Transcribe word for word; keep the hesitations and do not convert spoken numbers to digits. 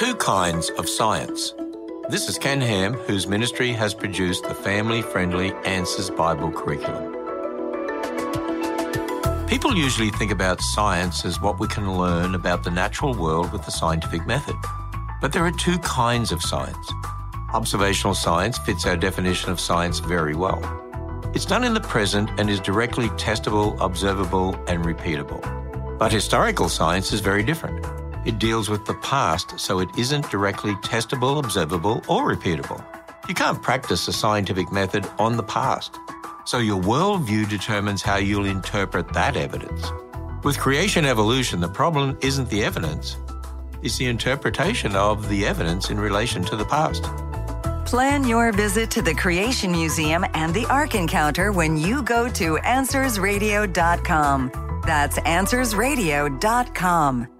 two kinds of science. This is Ken Ham, whose ministry has produced the family-friendly Answers Bible curriculum. People usually think about science as what we can learn about the natural world with the scientific method. But there are two kinds of science. Observational science fits our definition of science very well. It's done in the present and is directly testable, observable, and repeatable. But historical science is very different. It deals with the past, so it isn't directly testable, observable, or repeatable. You can't practice a scientific method on the past. So your worldview determines how you'll interpret that evidence. With creation evolution, the problem isn't the evidence. It's the interpretation of the evidence in relation to the past. Plan your visit to the Creation Museum and the Ark Encounter when you go to answers radio dot com. That's answers radio dot com.